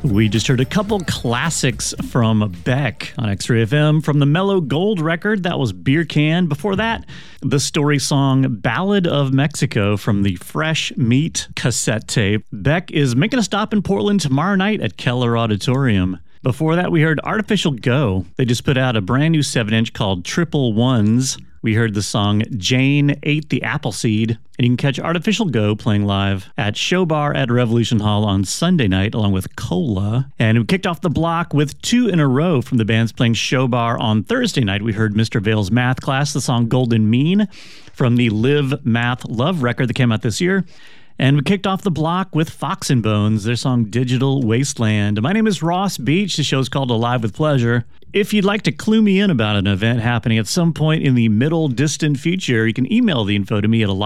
We just heard a couple classics from Beck on X-Ray FM. From the Mellow Gold record, that was Beer Can. Before that, the story song Ballad of Mexico from the Fresh Meat cassette tape. Beck is making a stop in Portland tomorrow night at Keller Auditorium. Before that, we heard Artificial Go. They just put out a brand new 7-inch called Triple Ones. We heard the song Jane Ate the Appleseed, and you can catch Artificial Go playing live at Show Bar at Revolution Hall on Sunday night, along with Cola. And we kicked off the block with 2 in a row from the bands playing Show Bar on Thursday night. We heard Mr. Vale's Math Class, the song Golden Mean from the Live Math Love record that came out this year. And we kicked off the block with Fox and Bones, their song Digital Wasteland. My name is Ross Beach. The show's called Alive with Pleasure. If you'd like to clue me in about an event happening at some point in the middle distant future, you can email the info to me at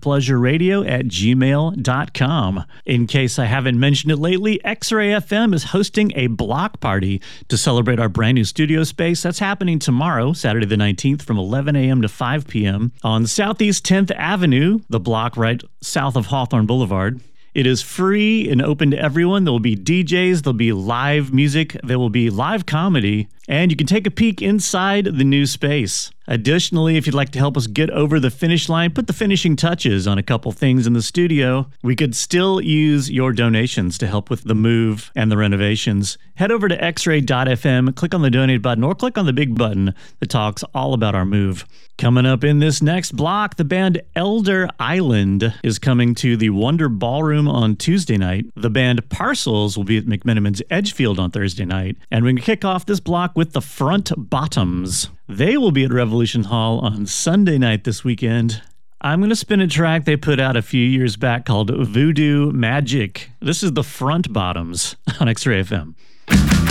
alivewithpleasuradio@gmail.com. In case I haven't mentioned it lately, X-Ray FM is hosting a block party to celebrate our brand new studio space. That's happening tomorrow, Saturday the 19th, from 11 a.m. to 5 p.m. on Southeast 10th Avenue, the block right south of Hawthorne Boulevard. It is free and open to everyone. There will be DJs, there'll be live music, there will be live comedy, and you can take a peek inside the new space. Additionally, if you'd like to help us get over the finish line, put the finishing touches on a couple things in the studio, we could still use your donations to help with the move and the renovations. Head over to xray.fm, click on the donate button, or click on the big button that talks all about our move. Coming up in this next block, the band Elder Island is coming to the Wonder Ballroom on Tuesday night. The band Parcels will be at McMenamins Edgefield on Thursday night. And we're going to kick off this block with the Front Bottoms. They will be at Revolution Hall on Sunday night this weekend. I'm going to spin a track they put out a few years back called Voodoo Magic. This is the Front Bottoms on X-Ray FM.